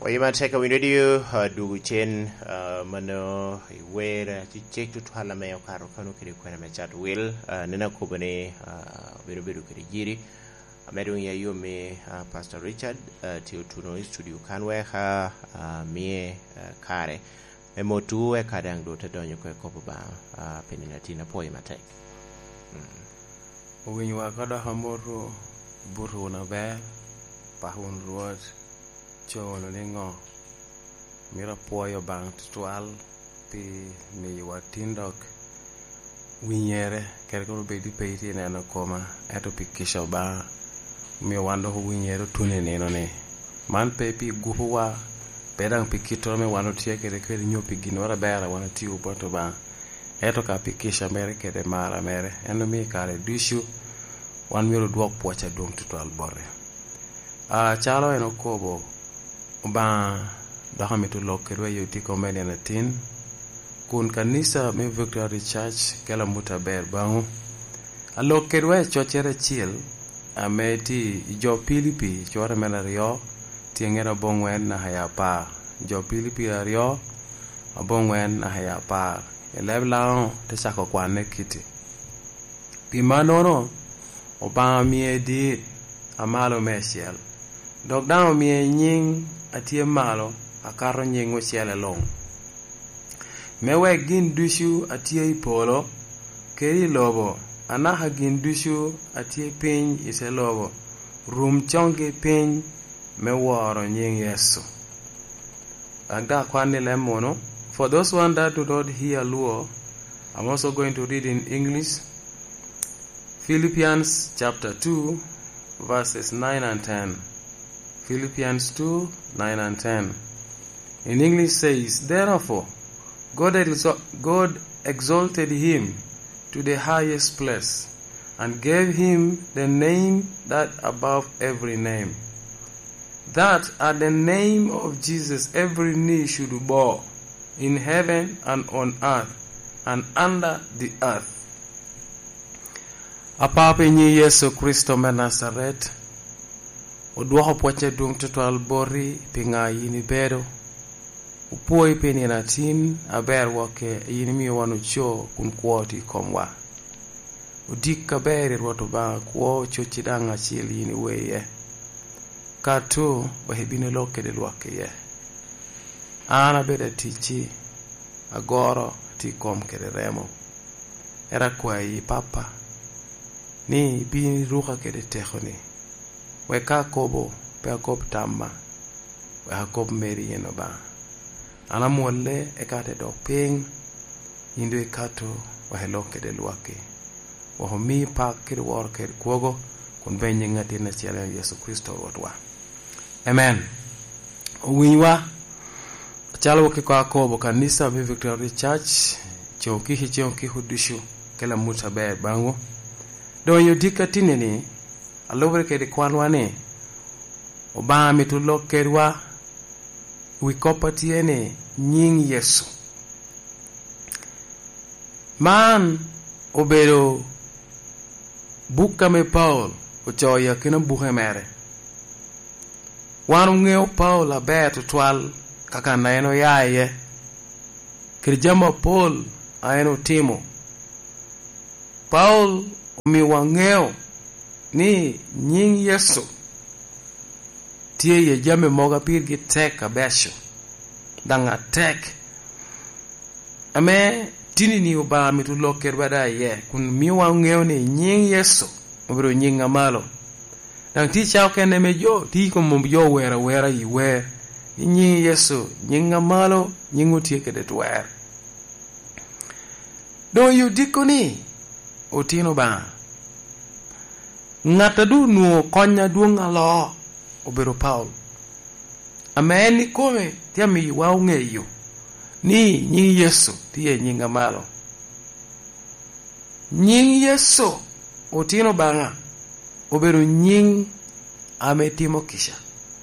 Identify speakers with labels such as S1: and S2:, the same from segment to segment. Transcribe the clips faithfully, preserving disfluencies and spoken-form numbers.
S1: Wayima teka windio du chen mano wera chek tu twala me okaro kanu kiri kwena me chat will nena kubane biru biru kiri jiri amedu ya yume Pastor Richard tiyo tuno studio kanwe ha mie kare emo tuwe kadang do tadonyo kwe kopo ba penina tina po ima tek
S2: Uwinywa kada hamuru buru na be pahun ruot chono ningo mira poyo bang tual pi mi watindok winyere kerko be di peiti neno koma eto pikisho ba mi wando winyere tune neno ne man pe pi guhuwa pedang pikito me wano tie kere kere nyopi ginora bera wana tiu poto ba eto ka pikisha mere kere mara mere eno mi kare dishu wan miro duok pocha dong tutal bore a chalo eno kobo ba daha mitu lokerwe yuti komene na tin kun kanisa me Victory Church kala muta ber bangu a lokerwe chochere chiel ameti jo Pilipi chore mena rio tiengera bongwen na hayapa jo Pilipi rio abongwen na hayapa elebla te sako kwane kiti pimanono oba miedi amalo mesiel dok dao mie nying atie malo akaro nying ochiele long mewe gin dushu atie ipolo keri lobo anaha gin dushu atie piny ise lobo rum chonge piny meworo nying Yesu agda kwani lemono. For those one that do not hear Luo, I'm also going to read in English Philippians chapter two verses nine and ten. Philippians two, nine and ten. In English says, therefore, God, exo- God exalted him to the highest place and gave him the name that above every name, that at the name of Jesus every knee should bow in heaven and on earth and under the earth. Apape nyi Yesu Kristo me Nazaret, uduoko poche dung tutual bori pinga yini bedo upoi peni na tin aber wake yini mi wanu cho kun kuoti komwa udika beri roto ba kuo cho chidanga chili yini weye katu bahibine loke de lwake ye ana beda tichi agoro ti kom kere remo era kwa yi papa ni bini ruka kede tehoni weka kobo pe kob tamba we kob meri yeno ba ana molle e kate do ping indo e kato wa heloke de luake wa mi pa kiri wor kiri kogo kun benye ngati na chele Yesu Kristo wotwa amen winywa chalo ke kwa kobo kanisa me Victory Church choki hi choki hudushu kala muta be bango do yo dikatine ni alobre ke de kwanwane oba mi to lokerwa wi kopatiene nying Yesu man obero buka me Paul o choya kina buhe mere wanu ngeo Paul abeto twal kaka naeno yaye kirjama Paul aeno timo Paul mi wangeo ni nying Yesu tie ye jame moga pir gi tek abesho danga tek ame tini ni uba mi tu loker bada ye kun mi wangeo ni nying Yesu obro nying amalo dang ti chao kene me jo ti ko mo jo wera wera yiwe nying Yesu nying amalo nying utie kede twer do yu dikoni otino ba ngata du nuo konya duonga lo obero Paul ameni kome tia mi wa ungeyo ni nying Yesu tie nyinga malo nying Yesu otino banga obero nying ametimo kisha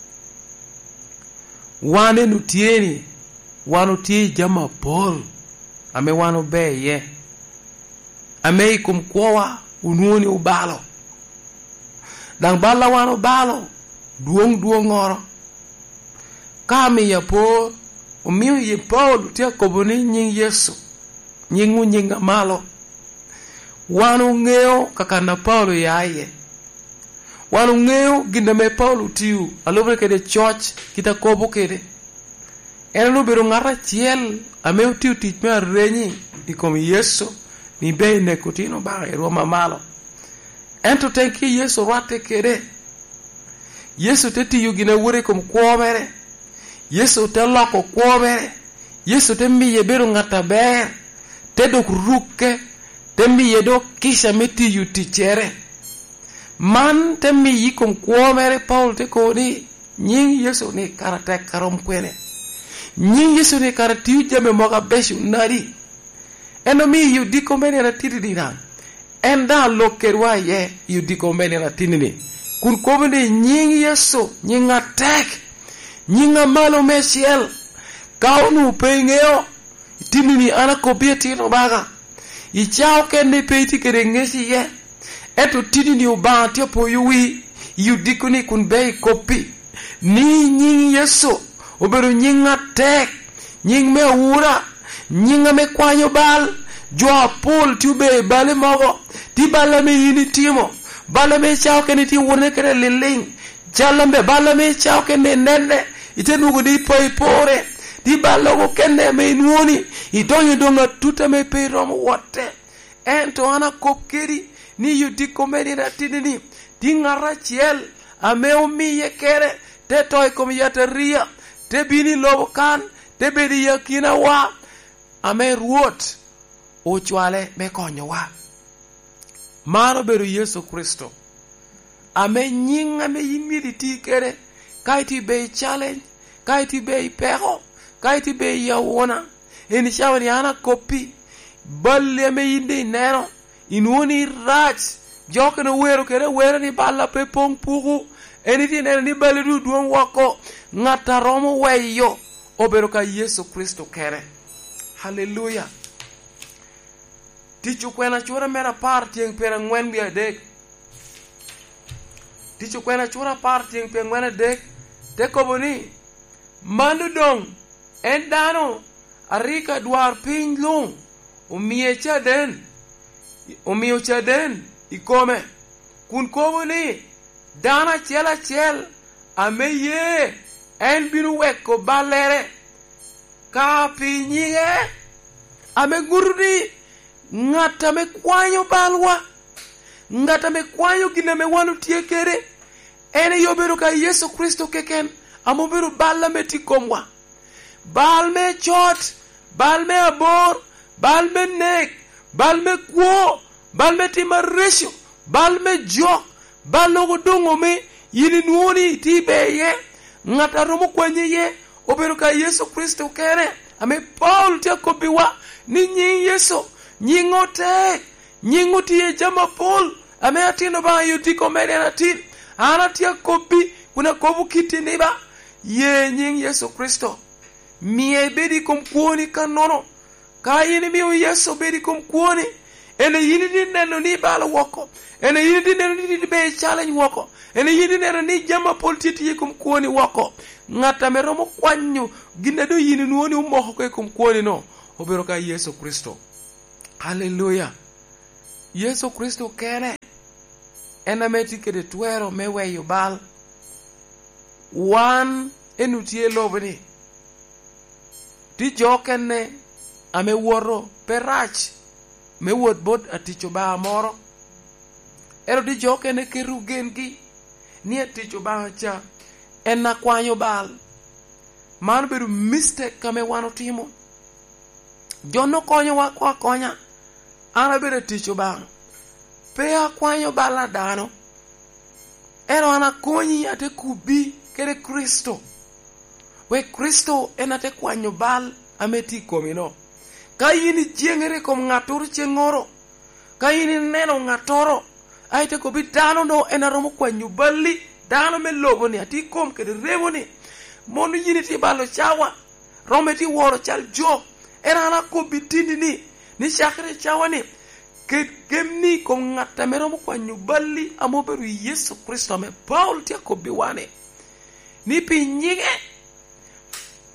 S2: wane nutieni wano tie jama Paul ame wano beye ame ikum kwa unuoni ubalo dang bala wano balo duong duong oro kami ya por omiyo ye Paul tia koboni nying Yesu nyingu nyinga malo wanu ngeo kakanda Paulo yaye wanu ngeo ginda me Paulo tiu alobre kede church kita kobo kede eno biro ngara chiel ame tiu tich me renyi ikom Yesu ni be ne kutino ba roma malo ento tenki Yesu rate kede Yesu te tiyu gina wure kom kwomere Yesu te loko kwomere Yesu te miye biro ngata ber te dok ruke te miye do kisha meti yu tichere man te miyi kom kwomere Paul te koni nying Yesu ni karate karom kwene nying Yesu ni karate yu jame moga beshu nari eno mi yu diko mene na tiri dina enda lokerwa ye yu diko mene na tinini kun kobene nying Yesu nying atek nying amalo meshiel kaunu pengeo tinini ana kopia tino baga ichao kende peiti kere ngesi ye eto tinini ubantio po yuwi yudikuni kun bei kopi ni nying Yesu obero nying atek nying me ura nying me kwanyo bal jo apol tube bale mogo ti bala me yini timo bala me chao kene ti wone kere liling jalambe bala me chao kene nene ite nugu di poi pore di balogo kende me inuoni idonyo donga tuta me pe romo wote ento ana kopkeri ni yudiko meni na tinini di ngara chiel ame umi ye kere te toy kom yataria te bini lobo kan te bedi yakina wa ame ruot o chwale me konyo wa maro beru Yesu Kristo ame nyinga me yimiri ti kere kaiti be challenge kaiti be peho kaiti be yawona eni shawani ana kopi balle me yinde nero inwoni raj joke no wero kere wero ni balla pe pong pugu eni ti nero ni balle du duon wako ngata romo weyo obero ka Yesu Kristo kere hallelujah tichu kwena chura mera parti yang pera ngwen bi adek tichu kwena chura parti yang pera ngwen adek te koboni mandu dong endano arika dwar piny lung umie chaden umio chaden ikome kun koboni dana chela chel ameye en binu weko balere ka pinyige ame gurdi ngata me kwanyo balwa ngata me kwanyo gina me wanu tiekere ene yobero ka Yesu Kristo keken amobero balla me tikomwa bal me chot bal me abor bal me nek bal me kwo bal me timaresho bal me jok bal logo dongo me yini nuoni tibeye ngata romo kwanye ye obero ka Yesu Kristo kere ame Paul tia kopiwa ni nying Yesu nyingote nyingoti ye jama Paul ame atino ba yutiko mene atin ana tia kopi kuna kobu kiti niba ye nying Yesu Kristo miye bedi kumkuoni kanono ka yini miyo Yesu bedi kumkuoni ene yini di neno ni bala wako ene yini di neno ni be challenge wako ene yini neno ni jama Paul titi ye kumkuoni wako ngata meromo kwanyu gina do yini nuoni umoho kwe kumkuoni no obero ka Yesu Kristo hallelujah Yesu Kristo kene ena meti kede tuero mewe yubal wan enutie lobni ti jokene ame woro perach me wot bot aticho ba moro ero di jokene kerugengi ni aticho ba cha ena kwanyo bal man beru mistake kame wano timo jono konyo wa kwa konya ana bere ticho bang pe akwanyo bala dano ero ana konyi ate kubi kere Kristo we Kristo enate kwanyo bal ameti komino kayini jengere kom ngatur chengoro kayini neno ngatoro aite ko bitano no enaromo kwanyo balli dano me logo ni ati kom kede rewo ni monu yini ti balo chawa rometi woro chal jo era na ko bitini ni ni shakre chawani ke gemni ko ngata meromo kwa nyuballi amoberu Yesu Kristo me Paul tia ko biwane ni pinyige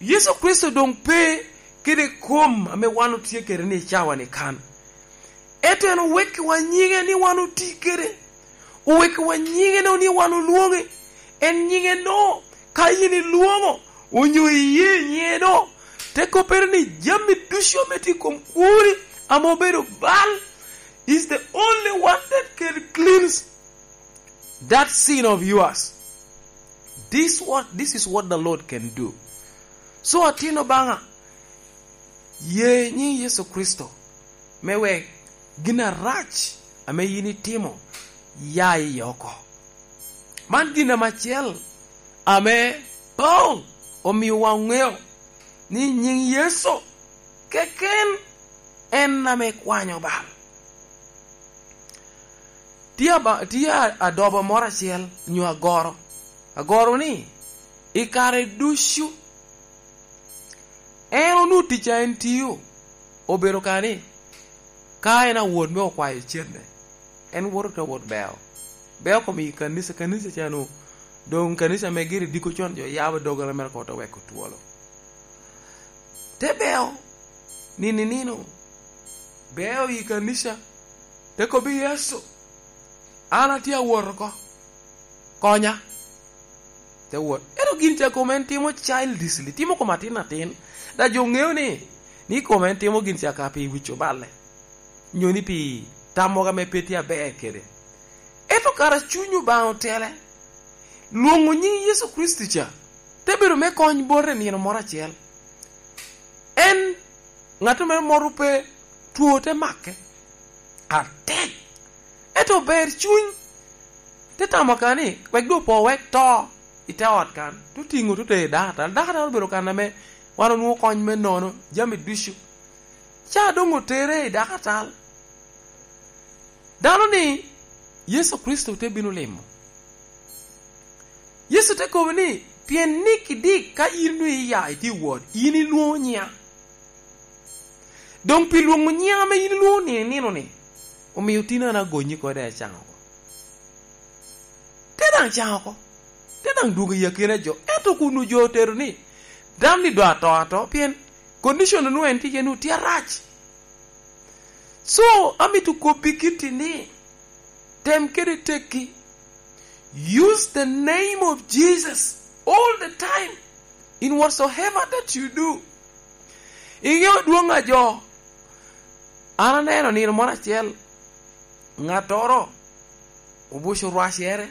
S2: Yesu Kristo dong pe kede kom ame wanu tie kere ni chawa ni kan. Eto eno weki wanyinge ni wanu ti kere. Uweki wanyinge no ni wanu luonge. En nyinge no kayini luongo. Unyu iye nye no. Teko pere ni jami dusho meti kumkuri. Amobero bal is the only one that can cleanse that sin of yours. This what this is what the Lord can do. So atino banga ye ni Yesu Kristo mewe gina rach ame yini timo ya yoko man gina machiel ame pong omi wangeo ni nying Yesu keken en ame kwanyo bal tia ba tia adobo mora chiel nyu agoro agoro ni ikare dushu eno nu ticha en tiyo obero kani ka ena wuod me okwayo chiende en wuod to wuod beo beo komi kanisa kanisa chano dong kanisa megiri diko chon jo yawe dogara mer ko to weko tuolo te beo nini nino beo i kanisa te ko bi Yesu ana tia wuod ko konya te wuod ero gin cha komentimo childishly timo ko matin tin da jongeo ni ni komentimo gin cha kapi wicho balle nyoni pi tamoga me petia be kede eto kara chunyu ba otele luongo nyi Yesu Kristo cha te biro me kony bore ni no mora chiel en ngato me morupe tuote make ate eto ber chuny te tamakani wek do po wek to itawat kan tu tingo tu te data data biro kan me wano nuo kony me nono jami dishu cha dongo tere data dano ni Yesu Kristo te binu lemo Yesu te ko ni pien niki dik ka inu ya iti word ini luo nya dong pi luo nya me ini luo ni ni no ni o mi utina na gonyi ko de chango te dang chango te dang duga yakira jo eto kunu jo teru ni dam ni do ato ato pien condition no enti ke nu tia rach so ami to copy kitini tem kere teki use the name of Jesus all the time in whatsoever that you do inyo duonga jo ana neno ni mona chiel ngatoro ubusho rwashere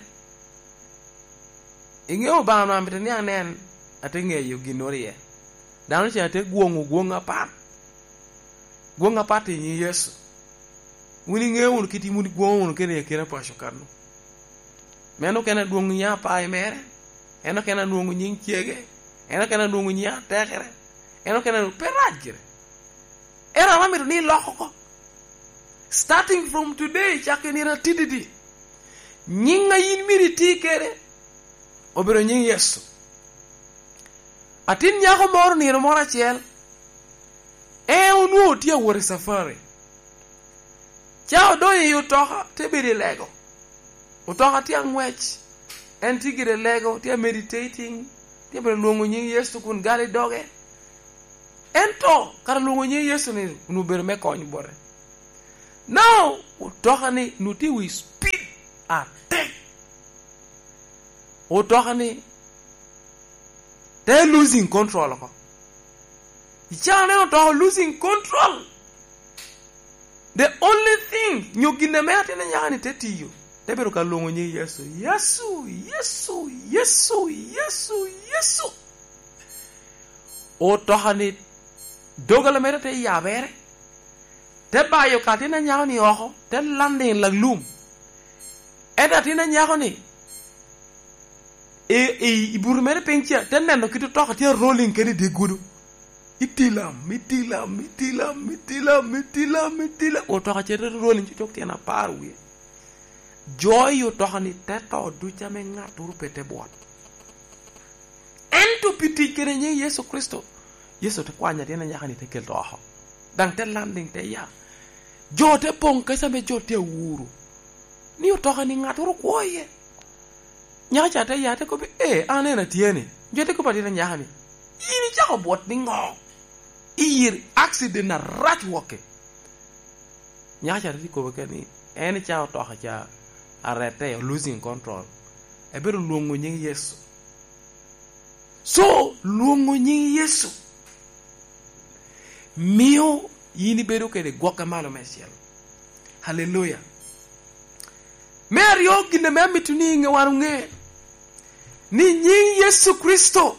S2: inyo bana ambitani anen atengeyo ginorie dano cha te guongu guonga pat guonga pat ni Yesu wini ngewun kiti muni guongu kene kene pasho kanu meno kena duongu nya pa mere eno kena duongu nyin kiege eno kena duongu nya tekere eno kena peragire era mamiru ni lokoko starting from today chake ni ratididi nyinga yin miri tikere obero nyin Yesu atin nyako moro ni mora chiel e unu otia wore safari chao do yutoka te biri lego utoka tia ngwech en tigire lego tia meditating tia bere luongo nyi Yesu kun gari doge ento kar luongo nyi Yesu ni unu bere me kony bore now utoka ni nuti we speed attack utoka ni they're losing control. Ichane to losing control. The only thing you gina me atene nyani tetiyo. Tebero ka longo nyi Yesu. Yesu, Yesu, Yesu, Yesu, Yesu. O to hani dogala mere te yabere. Te bayo katina nyani oho, te lande la lum. Eda tina nyani e e iburu mere pencha tenendo kitu toka tia rolling kedi de gudu itila mitila mitila mitila mitila mitila o toka chere rolling ci tok tena par wi joy yo toka ni teto du jame ngaturu pete bot ento piti kene nye Yesu Kristo Yesu te kwanya tena nyakani te kel toho dang te landing te ya jo te pong ka same jo te wuru ni o toka ni ngaturu kwoye nyacha ta yate ko be eh anena tiene jote ko patira nyahani ini chako bot ni ngo ir accident na rat woke nya cha ri ko ke ni en cha to cha arete losing control e beru luongo nying Yesu so luongo nying Yesu mio yini beru ke de goka malo mesiel hallelujah Mario gine memi tuni nge warunge ni nying Yesu Kristo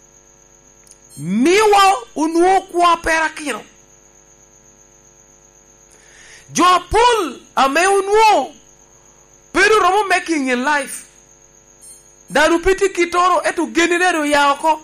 S2: miwa unuo kwa perakiro Joa Paul ame unuo pero romo making in life daru piti kitoro etu genero yaoko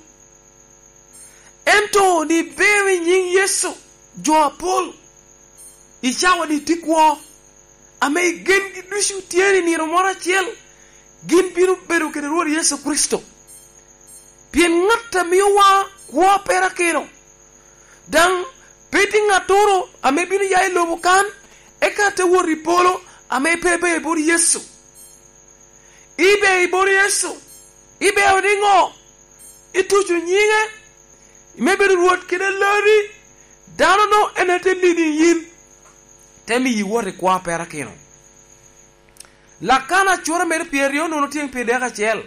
S2: ento ni bewi nying Yesu Joa Paul ichawa di tikwo ame gen gidushu tieni ni romora chiel gin biru beru kene ruor Yesu Kristo pien ngata miwa kwa perakiro dan peti ngatoro ame binu yai lobukan eka te wori polo ame pebe bor Yesu ibe bor Yesu ibe odingo ituju nyinge imeberu ruot kene lori dano no enete lini yin temi yi wori kwa perakiro lakana chora mer pierio no tien pede ka chel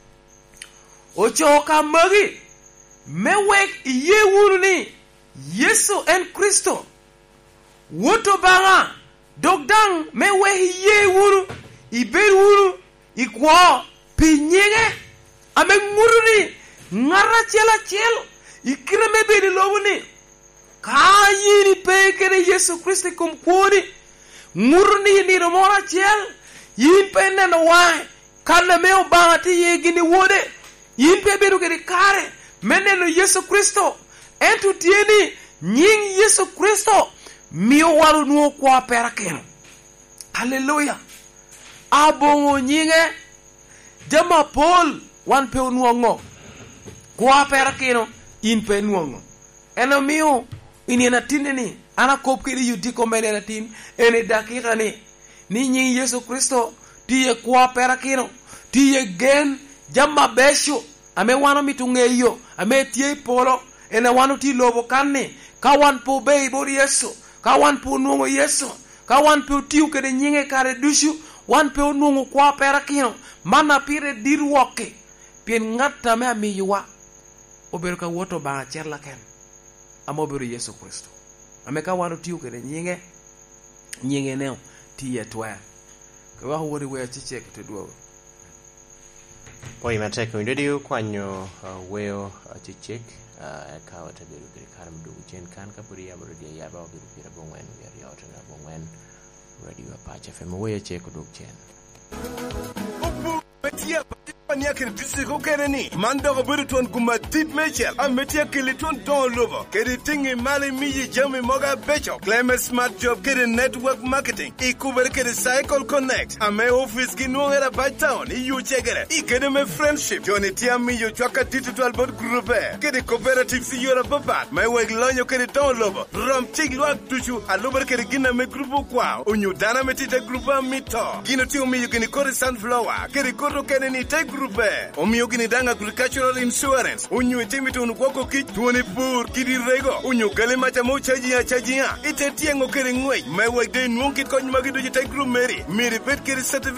S2: ochoka magi mewek iye wuru ni Yesu en Kristo woto banga dogdang mewe iye wuru iber wuru ikwo pinyege ame nguru ni ngara chela chel ikireme bedi lobuni kayini pekere Yesu Kristo kum kwoni nguru ni ni romora chel yin pe neno wai kanna meo banga ti yegini wode yin pe beru kedi kare meneno Yesu Kristo entu tieni nying Yesu Kristo mio waru nuo kwa perakeno hallelujah abongo nyinge jama Paul wan pe nuongo kwa perakeno in pe nuongo eno mio ini na tineni ana kopkiri yudiko mene na tin ene dakika ni ni nying Yesu Kristo tiye kwa perakeno tiye gen jama besho ame wano mitungeyo ame tie polo ene wano ti lobo kanne kawan po be bor Yesu kawan po nuongo Yesu kawan po tiu kede nyinge kare dushu wan po nuongo kwa perakino mana pire dirwoke pien ngata me amiywa oberu ka woto ba cherla ken amo beru Yesu Kristo ame ka wano tiu kede nyinge nyinge neo tiye twa ka wa wori we chiche kete duo
S1: Poi mateko windodio kwanyo uh, weo uh, chichik uh, kawa tabiru kiri karam dugu chen kan kapuri ya baro dia yaba wabiru kira bongwen wiyari ya otanga bongwen radio apache fema weo cheko dugu chen
S3: Metia pania kiri disiko kereni manda ko buru ton kuma tit mechel a metia kili ton don lobo kiri tingi mali miji jami moga becho claim smart job kiri network marketing i kuber kiri cycle connect a me office ki nuongera by town i yu chegere i kiri me friendship joni tia mi yu chwaka digital board group kiri cooperative si yora babat me weg lonyo kiri don lobo rom chig luak tuchu a luber kiri gina me grupo kwa unyu dana metite grupo mito gino tiu mi yu gini kori sunflower kiri koro keneni te grupe omiyo gini danga agricultural insurance unyu itimito unukwoko kich tuoni pur kidi rego unyu gale macha mo chaji ya chaji ya ite tiengo kiri ngwey me weg de nuong kit kony magidoji te grup meri miri bet kiri certificate